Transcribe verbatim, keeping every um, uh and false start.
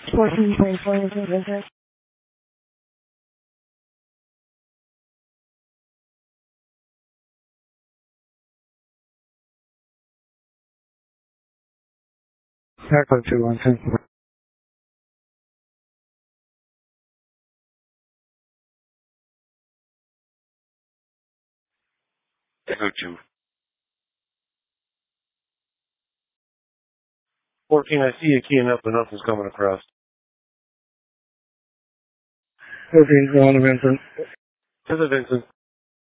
fourteen point four is Vincent. Echo two one two. Echo two. fourteen, I see you keying up, but nothing's coming across. fourteen, go on to Vincent. To the Vincent.